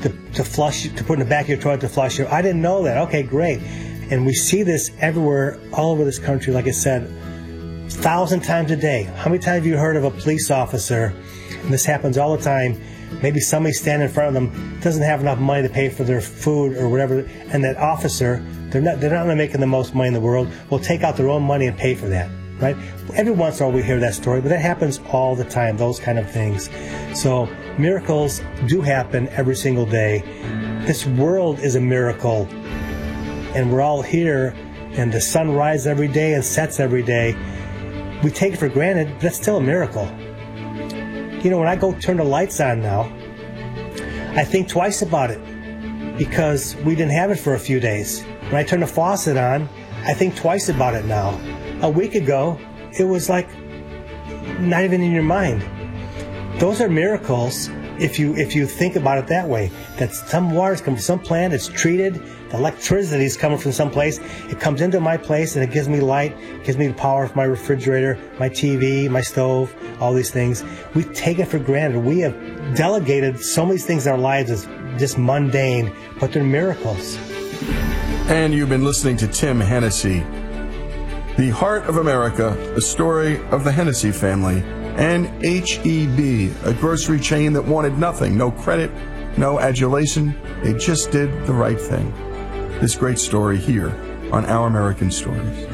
to flush, to put in the back of your toilet to flush it. I didn't know that. Okay, great. And we see this everywhere, all over this country, like I said, 1,000 times a day. How many times have you heard of a police officer, and this happens all the time, maybe somebody standing in front of them doesn't have enough money to pay for their food or whatever, and that officer, they're not making the most money in the world, will take out their own money and pay for that, right? Every once in a while we hear that story, but that happens all the time, those kind of things. So miracles do happen every single day. This world is a miracle, and we're all here, and the sun rises every day and sets every day. We take it for granted, but that's still a miracle. You know, when I go turn the lights on now, I think twice about it because we didn't have it for a few days. When I turn the faucet on, I think twice about it now. A week ago, it was like not even in your mind. Those are miracles if you think about it that way. That some water's come from some plant, it's treated, the electricity is coming from some place, it comes into my place and it gives me light, gives me the power for my refrigerator, my TV, my stove, all these things. We take it for granted. We have delegated so many things in our lives as just mundane, but they're miracles. And you've been listening to Tim Hennessy, The Heart of America, the story of the Hennessy family, and H-E-B, a grocery chain that wanted nothing, no credit, no adulation. They just did the right thing. This great story here on Our American Stories.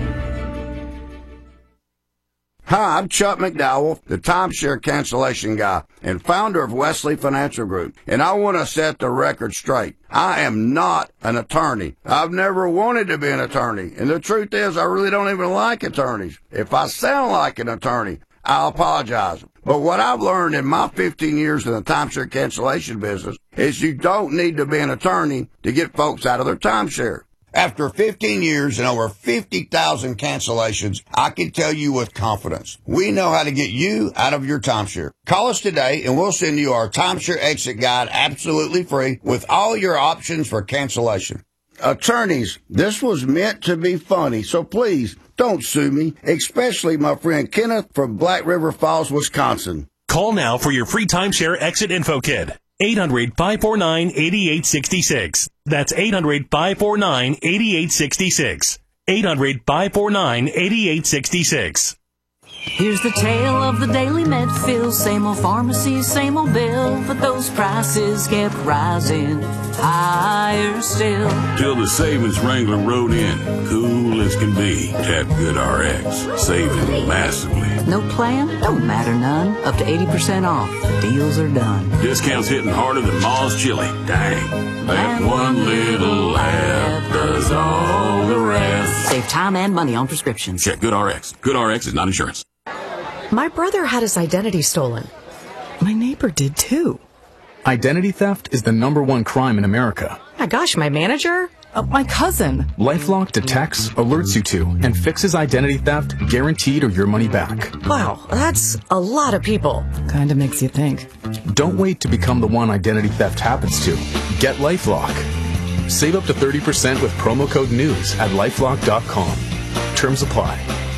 Hi, I'm Chuck McDowell, the timeshare cancellation guy and founder of Wesley Financial Group, and I want to set the record straight. I am not an attorney. I've never wanted to be an attorney, and the truth is I really don't even like attorneys. If I sound like an attorney, I'll apologize. But what I've learned in my 15 years in the timeshare cancellation business is you don't need to be an attorney to get folks out of their timeshare. After 15 years and over 50,000 cancellations, I can tell you with confidence, we know how to get you out of your timeshare. Call us today and we'll send you our timeshare exit guide absolutely free with all your options for cancellation. Attorneys, this was meant to be funny, so please don't sue me, especially my friend Kenneth from Black River Falls, Wisconsin. Call now for your free timeshare exit info kit. 800-549-8866. That's 800-549-8866. 800-549-8866. Here's the tale of the Daily Medfield. Same old pharmacy, same old bill, but those prices kept rising higher still. Till the savings wrangler rode in, cool as can be. Tap GoodRx, saving massively. No plan? Don't matter none. Up to 80% off. Deals are done. Discounts hitting harder than Ma's chili. Dang. That one little laugh does all the rest. Save time and money on prescriptions. Check GoodRx. GoodRx is not insurance. My brother had his identity stolen. My neighbor did too. Identity theft is the #1 crime in America. My gosh, my manager? My cousin. LifeLock detects, alerts you to, and fixes identity theft, guaranteed or your money back. Wow, that's a lot of people. Kinda makes you think. Don't wait to become the one identity theft happens to. Get LifeLock. Save up to 30% with promo code NEWS at LifeLock.com. Terms apply.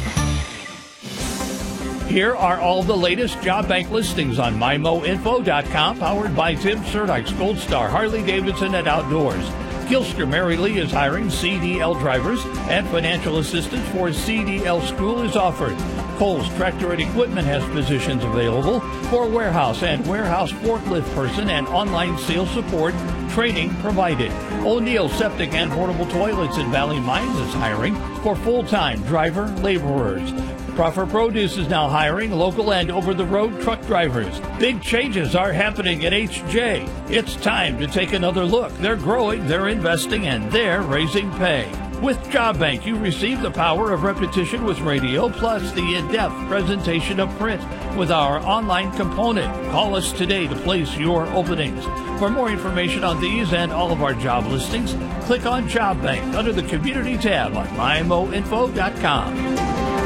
Here are all the latest job bank listings on MyMoInfo.com, powered by Tim Serdyk's Gold Star Harley-Davidson and Outdoors. Gilster Mary Lee is hiring CDL drivers, and financial assistance for CDL school is offered. Kohl's Tractor and Equipment has positions available for warehouse and warehouse forklift person and online sales support, training provided. O'Neill Septic and Portable Toilets in Valley Mines is hiring for full-time driver laborers. Crawford Produce is now hiring local and over-the-road truck drivers. Big changes are happening at HJ. It's time to take another look. They're growing, they're investing, and they're raising pay. With Job Bank, you receive the power of repetition with radio, plus the in-depth presentation of print with our online component. Call us today to place your openings. For more information on these and all of our job listings, click on Job Bank under the Community tab on MyMoInfo.com.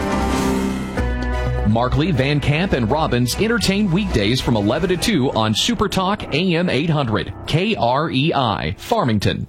Markley, Van Camp, and Robbins entertain weekdays from 11 to 2 on Super Talk AM 800, KREI, Farmington.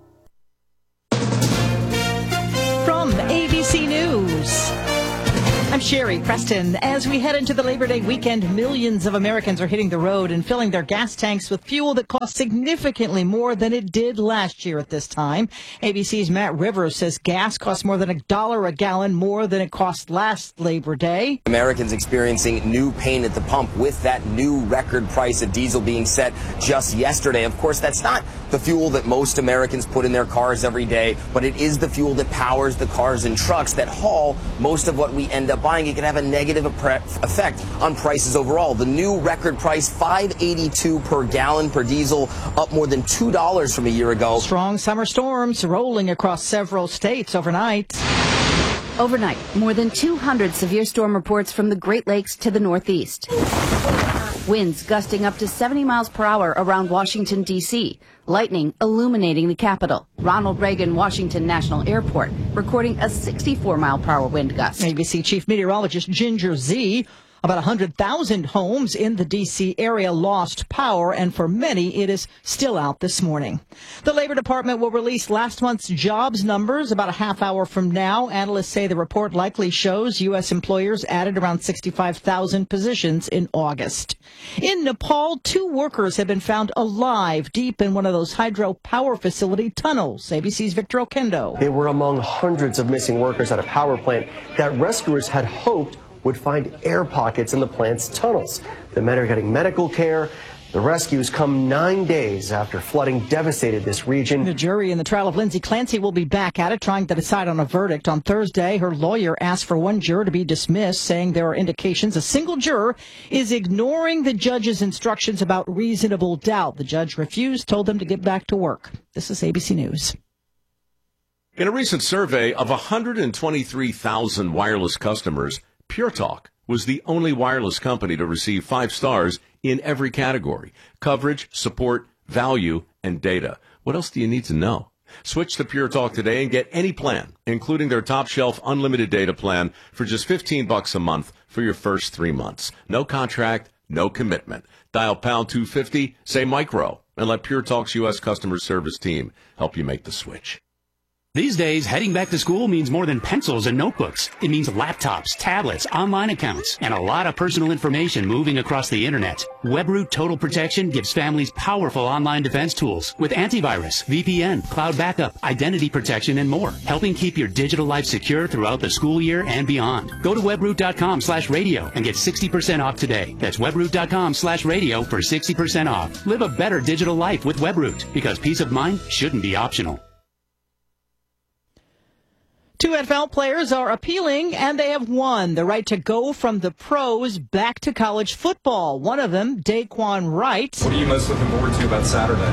From ABC News, I'm Sherry Preston. As we head into the Labor Day weekend, millions of Americans are hitting the road and filling their gas tanks with fuel that costs significantly more than it did last year at this time. ABC's Matt Rivers says gas costs more than $1 a gallon more than it cost last Labor Day. Americans experiencing new pain at the pump with that new record price of diesel being set just yesterday. Of course, that's not the fuel that most Americans put in their cars every day, but it is the fuel that powers the cars and trucks that haul most of what we end up buying. It can have a negative effect on prices overall. The new record price, $5.82 per gallon per diesel, up more than $2 from a year ago. Strong summer storms rolling across several states overnight. Overnight, more than 200 severe storm reports from the Great Lakes to the Northeast. Winds gusting up to 70 miles per hour around Washington, D.C. Lightning illuminating the Capitol. Ronald Reagan Washington National Airport recording a 64-mile-per-hour wind gust. ABC Chief Meteorologist Ginger Z. About 100,000 homes in the D.C. area lost power, and for many, it is still out this morning. The Labor Department will release last month's jobs numbers about a half hour from now. Analysts say the report likely shows U.S. employers added around 65,000 positions in August. In Nepal, 2 workers have been found alive deep in one of those hydropower facility tunnels. ABC's Victor Okendo. They were among hundreds of missing workers at a power plant that rescuers had hoped would find air pockets in the plant's tunnels. The men are getting medical care. The rescues come 9 days after flooding devastated this region. The jury in the trial of Lindsay Clancy will be back at it, trying to decide on a verdict. On Thursday, her lawyer asked for one juror to be dismissed, saying there are indications a single juror is ignoring the judge's instructions about reasonable doubt. The judge refused, told them to get back to work. This is ABC News. In a recent survey of 123,000 wireless customers, Pure Talk was the only wireless company to receive 5 stars in every category: coverage, support, value, and data. What else do you need to know? Switch to Pure Talk today and get any plan, including their top shelf unlimited data plan, for just $15 a month for your first 3 months. No contract, no commitment. Dial pound 250, say micro, and let Pure Talk's U.S. customer service team help you make the switch. These days, heading back to school means more than pencils and notebooks. It means laptops, tablets, online accounts, and a lot of personal information moving across the internet. WebRoot Total Protection gives families powerful online defense tools with antivirus, VPN, cloud backup, identity protection, and more, helping keep your digital life secure throughout the school year and beyond. Go to webroot.com/radio and get 60% off today. That's webroot.com/radio for 60% off. Live a better digital life with WebRoot, because peace of mind shouldn't be optional. 2 NFL players are appealing, and they have won the right to go from the pros back to college football. One of them, Daquan Wright. What are you most looking forward to about Saturday?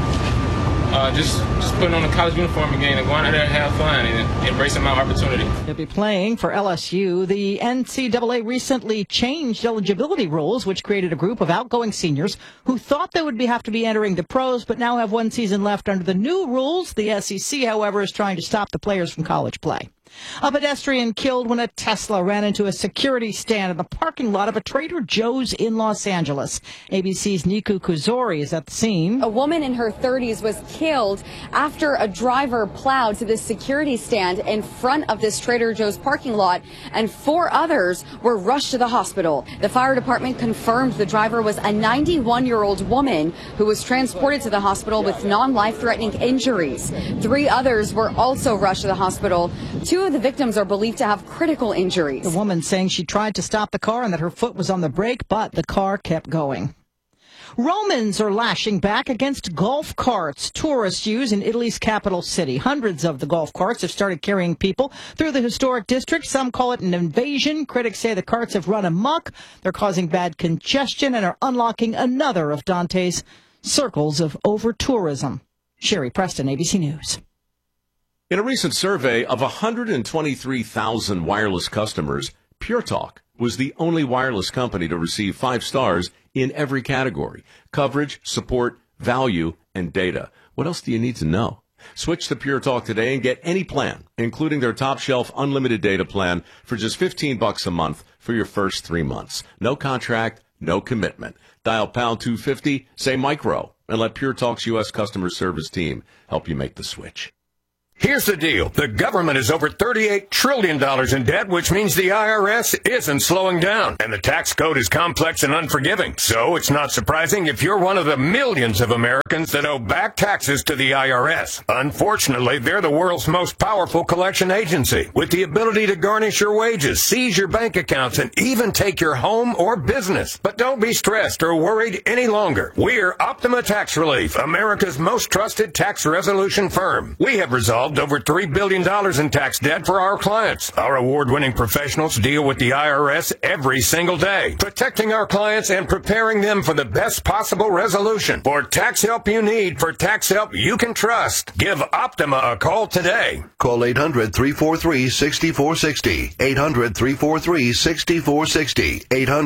Just putting on a college uniform again and going out there and have fun and embracing my opportunity. He'll be playing for LSU. The NCAA recently changed eligibility rules, which created a group of outgoing seniors who thought they would have to be entering the pros, but now have one season left under the new rules. The SEC, however, is trying to stop the players from college play. A pedestrian killed when a Tesla ran into a security stand in the parking lot of a Trader Joe's in Los Angeles. ABC's Niku Kuzori is at the scene. A woman in her 30s was killed after a driver plowed to this security stand in front of this Trader Joe's parking lot, and 4 others were rushed to the hospital. The fire department confirmed the driver was a 91-year-old woman who was transported to the hospital with non-life-threatening injuries. 3 others were also rushed to the hospital. 2 of the victims are believed to have critical injuries. The woman saying she tried to stop the car and that her foot was on the brake, but the car kept going. Romans are lashing back against golf carts tourists use in Italy's capital city. Hundreds of the golf carts have started carrying people through the historic district. Some call it an invasion. Critics say the carts have run amok. They're causing bad congestion and are unlocking another of Dante's circles of over-tourism. Sherry Preston, ABC News. In a recent survey of 123,000 wireless customers, Pure Talk was the only wireless company to receive 5 stars in every category: coverage, support, value, and data. What else do you need to know? Switch to Pure Talk today and get any plan, including their top shelf unlimited data plan, for just $15 a month for your first 3 months. No contract, no commitment. Dial pound 250, say micro, and let Pure Talk's U.S. customer service team help you make the switch. Here's the deal. The government is over $38 trillion in debt, which means the IRS isn't slowing down. And the tax code is complex and unforgiving. So it's not surprising if you're one of the millions of Americans that owe back taxes to the IRS. Unfortunately, they're the world's most powerful collection agency, with the ability to garnish your wages, seize your bank accounts, and even take your home or business. But don't be stressed or worried any longer. We're Optima Tax Relief, America's most trusted tax resolution firm. We have resolved over $3 billion in tax debt for our clients. Our award-winning professionals deal with the IRS every single day, protecting our clients and preparing them for the best possible resolution. For tax help you need, for tax help you can trust, give Optima a call today. Call 800-343-6460. 800-343-6460.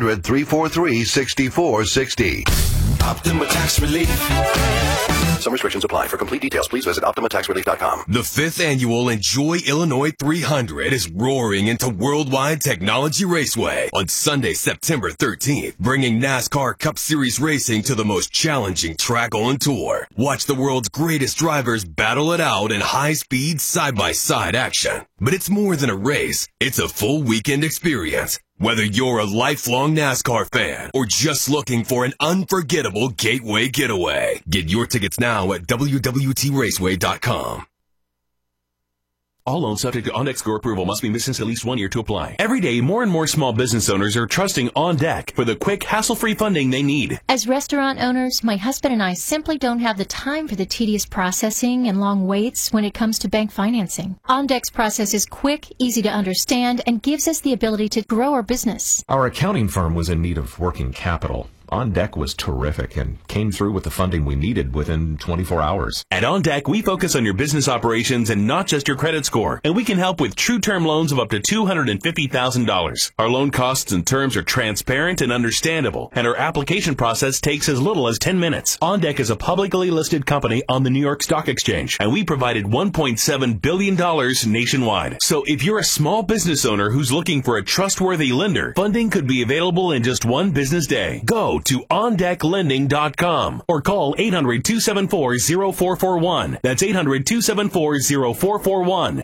800-343-6460. Optima Tax Relief. Some restrictions apply. For complete details, please visit OptimaTaxRelief.com. The 5th annual Enjoy Illinois 300 is roaring into Worldwide Technology Raceway on Sunday, September 13th, bringing NASCAR Cup Series racing to the most challenging track on tour. Watch the world's greatest drivers battle it out in high-speed, side-by-side action. But it's more than a race. It's a full weekend experience. Whether you're a lifelong NASCAR fan or just looking for an unforgettable gateway getaway, get your tickets now at www.raceway.com. All loans subject to OnDeck score approval must be missed since at least 1 year to apply. Every day, more and more small business owners are trusting OnDeck for the quick, hassle-free funding they need. As restaurant owners, my husband and I simply don't have the time for the tedious processing and long waits when it comes to bank financing. OnDeck's process is quick, easy to understand, and gives us the ability to grow our business. Our accounting firm was in need of working capital. OnDeck was terrific and came through with the funding we needed within 24 hours. At OnDeck, we focus on your business operations and not just your credit score, and we can help with true term loans of up to $250,000. Our loan costs and terms are transparent and understandable, and our application process takes as little as 10 minutes. OnDeck is a publicly listed company on the New York Stock Exchange, and we provided $1.7 billion nationwide. So if you're a small business owner who's looking for a trustworthy lender, funding could be available in just one business day. Go to OnDeckLending.com or call 800-274-0441. That's 800-274-0441.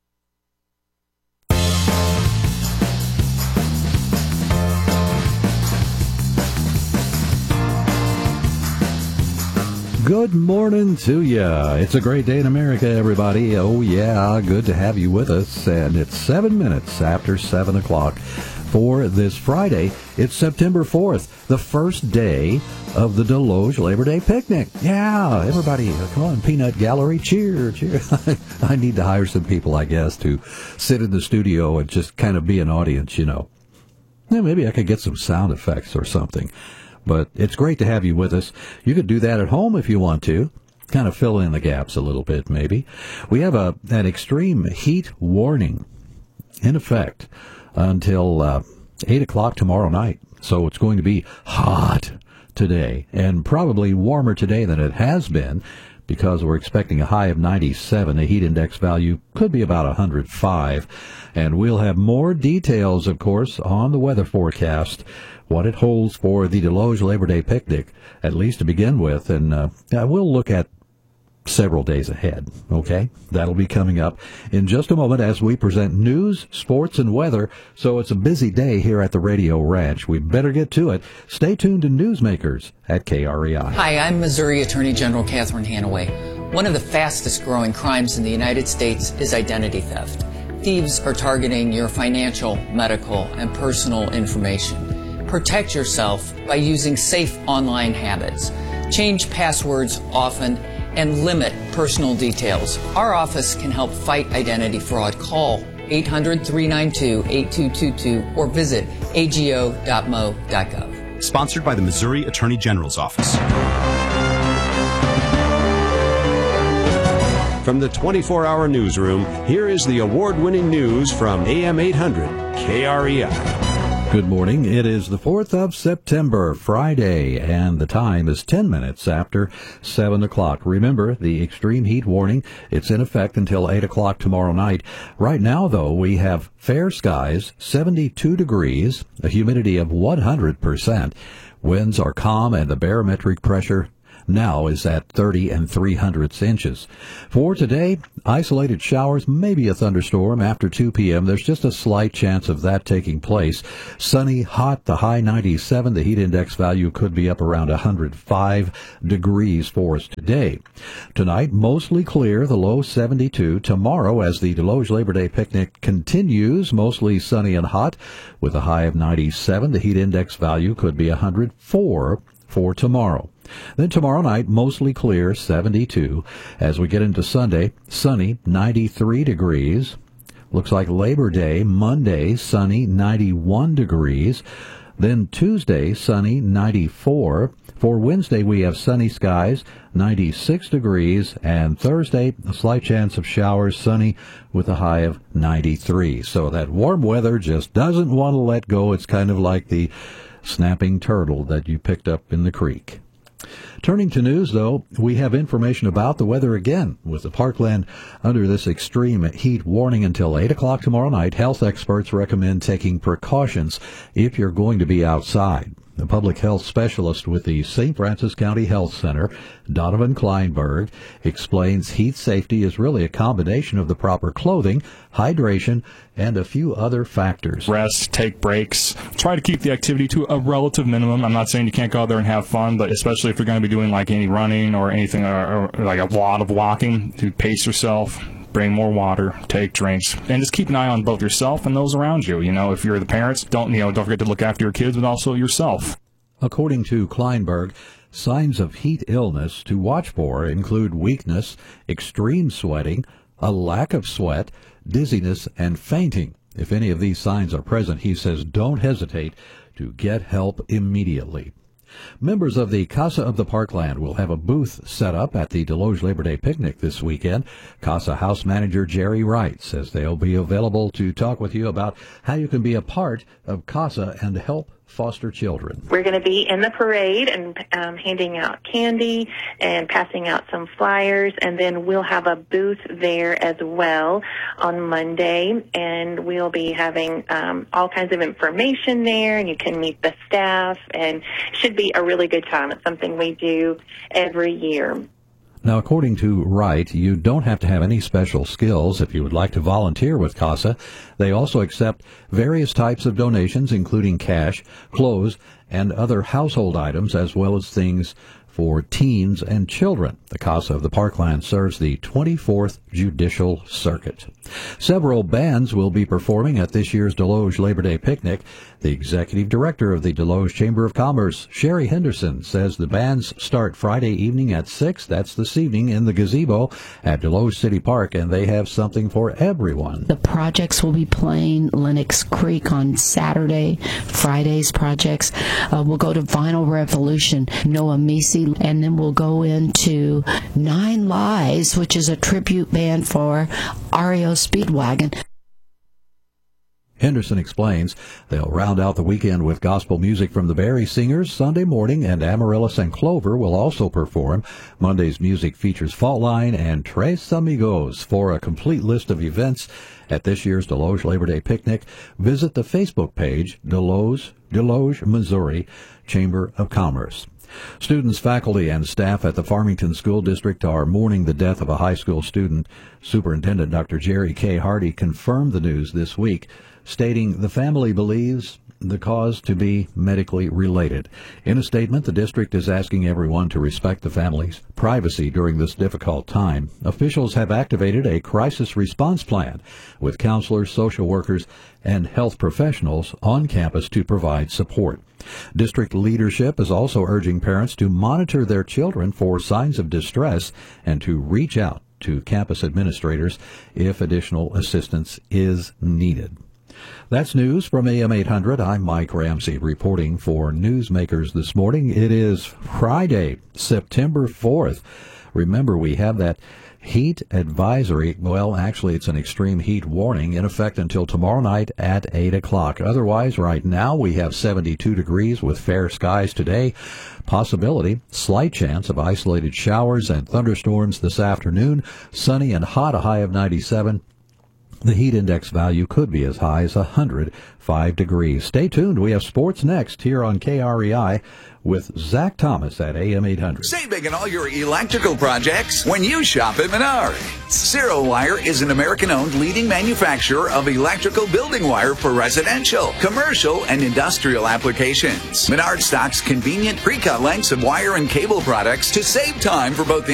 Good morning to ya. It's a great day in America, everybody. Oh, yeah, good to have you with us. And it's 7 minutes after 7 o'clock. For this Friday, it's September 4th, the first day of the Deloge Labor Day picnic. Yeah, everybody, come on, Peanut Gallery, cheer, cheer. I need to hire some people, I guess, to sit in the studio and just kind of be an audience, you know. Yeah, maybe I could get some sound effects or something. But it's great to have you with us. You could do that at home if you want to. Kind of fill in the gaps a little bit, maybe. We have an extreme heat warning in effect until 8 o'clock tomorrow night. So it's going to be hot today and probably warmer today than it has been because we're expecting a high of 97. The heat index value could be about 105. And we'll have more details, of course, on the weather forecast, what it holds for the Deloge Labor Day picnic, at least to begin with. And we'll look at several days ahead, okay? That'll be coming up in just a moment as we present news, sports, and weather. So it's a busy day here at the Radio Ranch. We better get to it. Stay tuned to Newsmakers at KREI. Hi, I'm Missouri Attorney General Catherine Hanaway. One of the fastest growing crimes in the United States is identity theft. Thieves are targeting your financial, medical, and personal information. Protect yourself by using safe online habits. Change passwords often and limit personal details. Our office can help fight identity fraud. Call 800-392-8222 or visit ago.mo.gov. Sponsored by the Missouri Attorney General's Office. From the 24-hour newsroom, here is the award-winning news from AM 800 KREI. Good morning. It is the 4th of September, Friday, and the time is 10 minutes after 7 o'clock. Remember, the extreme heat warning, it's in effect until 8 o'clock tomorrow night. Right now, though, we have fair skies, 72 degrees, a humidity of 100%. Winds are calm, and the barometric pressure now is at 30 3/100 inches. For today, isolated showers, maybe a thunderstorm after 2 p.m. There's just a slight chance of that taking place. Sunny, hot, the high 97. The heat index value could be up around 105 degrees for us today. Tonight, mostly clear, the low 72. Tomorrow, as the Deloge Labor Day picnic continues, mostly sunny and hot with a high of 97. The heat index value could be 104 for tomorrow. Then tomorrow night, mostly clear, 72. As we get into Sunday, sunny, 93 degrees. Looks like Labor Day, Monday, sunny, 91 degrees. Then Tuesday, sunny, 94. For Wednesday, we have sunny skies, 96 degrees. And Thursday, a slight chance of showers, sunny with a high of 93. So that warm weather just doesn't want to let go. It's kind of like the snapping turtle that you picked up in the creek. Turning to news, though, we have information about the weather again, with the Parkland under this extreme heat warning until 8 o'clock tomorrow night. Health experts recommend taking precautions if you're going to be outside. The public health specialist with the St. Francis County Health Center, Donovan Kleinberg, explains heat safety is really a combination of the proper clothing, hydration, and a few other factors. Rest, take breaks, try to keep the activity to a relative minimum. I'm not saying you can't go out there and have fun, but especially if you're going to be doing like any running or anything, or like a lot of walking, to pace yourself. Bring more water, take drinks, and just keep an eye on both yourself and those around you. You know, if you're the parents, don't forget to look after your kids, but also yourself. According to Kleinberg, signs of heat illness to watch for include weakness, extreme sweating, a lack of sweat, dizziness, and fainting. If any of these signs are present, he says, don't hesitate to get help immediately. Members of the Casa of the Parkland will have a booth set up at the Deloge Labor Day picnic this weekend. Casa House Manager Jerry Wright says they'll be available to talk with you about how you can be a part of Casa and help foster children. We're going to be in the parade and handing out candy and passing out some flyers, and then we'll have a booth there as well on Monday, and we'll be having all kinds of information there, and you can meet the staff, and it should be a really good time. It's something we do every year. Now, according to Wright, you don't have to have any special skills if you would like to volunteer with CASA. They also accept various types of donations, including cash, clothes, and other household items, as well as things for teens and children. The Casa of the Parkland serves the 24th Judicial Circuit. Several bands will be performing at this year's Deloge Labor Day picnic. The executive director of the Deloge Chamber of Commerce, Sherry Henderson, says the bands start Friday evening at 6. That's this evening in the gazebo at Deloge City Park, and they have something for everyone. The projects will be playing Lenox Creek on Saturday. Friday's projects will go to Vinyl Revolution, Noah Misi, and then we'll go into Nine Lives, which is a tribute band for REO Speedwagon. Henderson explains they'll round out the weekend with gospel music from the Berry Singers Sunday morning, and Amaryllis and Clover will also perform. Monday's music features Fault Line and Tres Amigos. For a complete list of events at this year's Deloge Labor Day picnic, visit the Facebook page, Deloge, Missouri Chamber of Commerce. Students, faculty, and staff at the Farmington School District are mourning the death of a high school student. Superintendent Dr. Jerry K. Hardy confirmed the news this week, stating the family believes the cause to be medically related. In a statement, the district is asking everyone to respect the family's privacy during this difficult time. Officials have activated a crisis response plan with counselors, social workers, and health professionals on campus to provide support. District leadership is also urging parents to monitor their children for signs of distress and to reach out to campus administrators if additional assistance is needed. That's news from AM 800. I'm Mike Ramsey reporting for Newsmakers this morning. It is Friday, September 4th. Remember, we have that heat advisory. Well, actually, it's an extreme heat warning in effect until tomorrow night at 8 o'clock. Otherwise, right now, we have 72 degrees with fair skies today. Possibility, slight chance of isolated showers and thunderstorms this afternoon. Sunny and hot, a high of 97. The heat index value could be as high as 105 degrees. Stay tuned. We have sports next here on KREI with Zach Thomas at AM 800. Save big on all your electrical projects when you shop at Menards. Zero Wire is an American-owned leading manufacturer of electrical building wire for residential, commercial, and industrial applications. Menards stocks convenient pre-cut lengths of wire and cable products to save time for both